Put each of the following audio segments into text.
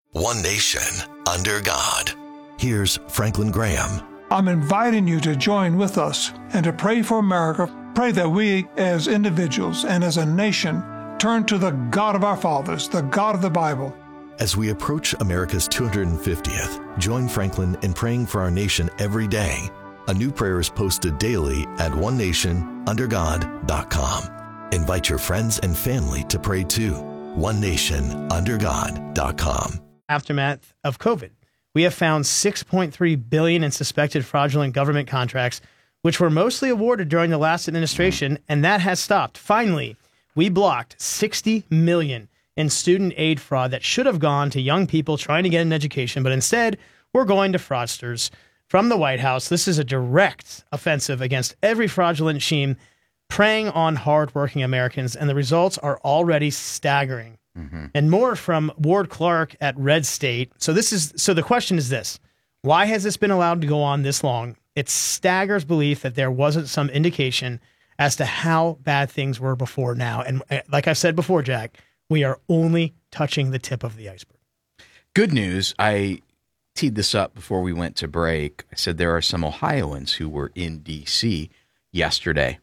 One nation, under God. Here's Franklin Graham. I'm inviting you to join with us and to pray for America. Pray that we as individuals and as a nation turn to the God of our fathers, the God of the Bible. As we approach America's 250th, join Franklin in praying for our nation every day. A new prayer is posted daily at onenationundergod.com. Invite your friends and family to pray too. onenationundergod.com. Aftermath of COVID. We have found $6.3 billion in suspected fraudulent government contracts, which were mostly awarded during the last administration, and that has stopped. Finally, we blocked $60 million in student aid fraud that should have gone to young people trying to get an education, but instead we're going to fraudsters. From the White House, this is a direct offensive against every fraudulent regime preying on hardworking Americans, and the results are already staggering. And more from Ward Clark at Red State. So the question is this: why has this been allowed to go on this long? It staggers belief that there wasn't some indication as to how bad things were before now. And like I said before, Jack, we are only touching the tip of the iceberg. Good news. I teed this up before we went to break. I said there are some Ohioans who were in D.C. yesterday.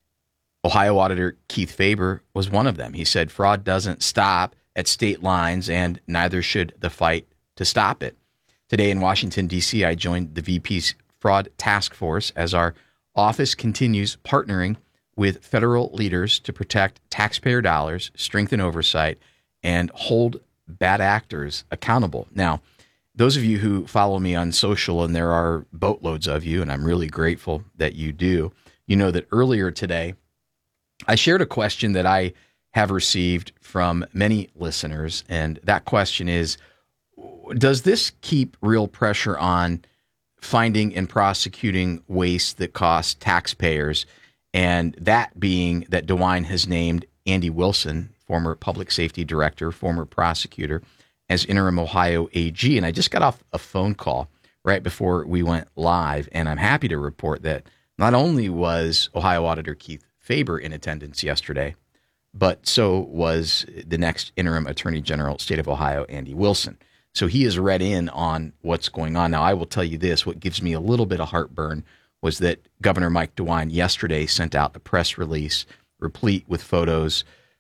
Ohio Auditor Keith Faber was one of them. He said fraud doesn't stop at state lines, and neither should the fight to stop it. Today in Washington, D.C., I joined the VP's Fraud Task Force as our office continues partnering with federal leaders to protect taxpayer dollars, strengthen oversight, and hold bad actors accountable. Now, those of you who follow me on social, and there are boatloads of you, and I'm really grateful that you do, you know that earlier today, I shared a question that I have received from many listeners, and that question is, does this keep real pressure on finding and prosecuting waste that costs taxpayers? And that being that DeWine has named Andy Wilson, former public safety director, former prosecutor, as interim Ohio AG. And I just got off a phone call right before we went live, and I'm happy to report that not only was Ohio Auditor Keith Faber in attendance yesterday, but so was the next interim Attorney General, State of Ohio, Andy Wilson. So he is read in on what's going on. Now, I will tell you this, what gives me a little bit of heartburn was that Governor Mike DeWine yesterday sent out a press release replete with photos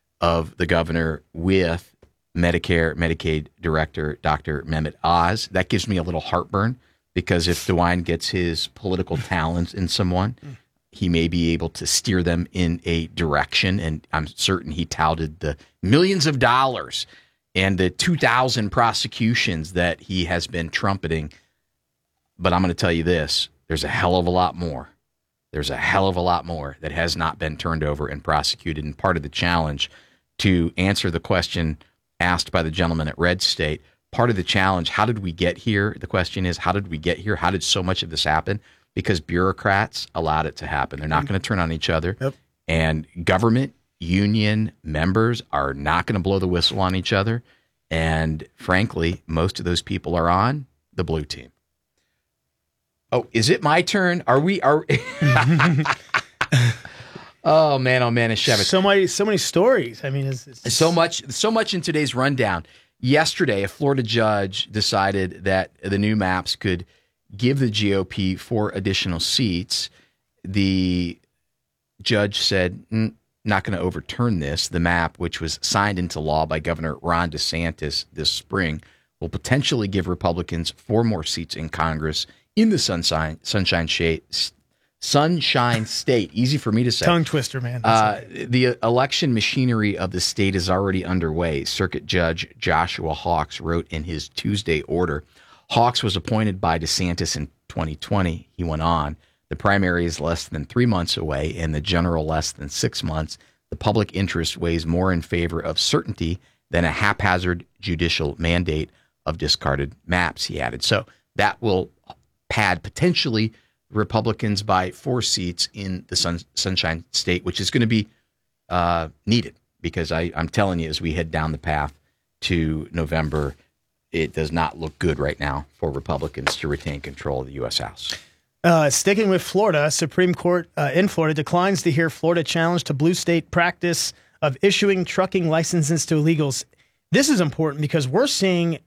of the governor with Medicare, Medicaid Director, Dr. Mehmet Oz. That gives me a little heartburn because if DeWine gets his political talents in someone, he may be able to steer them in a direction, and I'm certain he touted the millions of dollars and the 2,000 prosecutions that he has been trumpeting. But I'm going to tell you this, there's a hell of a lot more. There's a hell of a lot more that has not been turned over and prosecuted, and part of the challenge to answer the question asked by the gentleman at Red State, part of the challenge, how did we get here? The question is, how did we get here? How did so much of this happen? Because bureaucrats allowed it to happen. They're not going to turn on each other. Yep. And government union members are not going to blow the whistle on each other. And frankly, most of those people are on the blue team. Oh, is it my turn? Are Oh man, it's Shevitz. So many stories. I mean, it's so much in today's rundown. Yesterday, a Florida judge decided that the new maps could give the GOP 4 additional seats. The judge said, not going to overturn this. The map, which was signed into law by Governor Ron DeSantis this spring, will potentially give Republicans 4 more seats in Congress in the Sunshine State. Easy for me to say. Tongue twister, man. The election machinery of the state is already underway. Circuit Judge Joshua Hawks wrote in his Tuesday order, Hawks was appointed by DeSantis in 2020. He went on. The primary is less than 3 months away and the general less than 6 months. The public interest weighs more in favor of certainty than a haphazard judicial mandate of discarded maps, he added. So that will pad potentially Republicans by 4 seats in the Sunshine State, which is going to be needed because I'm telling you, as we head down the path to November, it does not look good right now for Republicans to retain control of the U.S. House. Sticking with Florida, Supreme Court in Florida declines to hear Florida challenge to blue state practice of issuing trucking licenses to illegals. This is important because we're seeing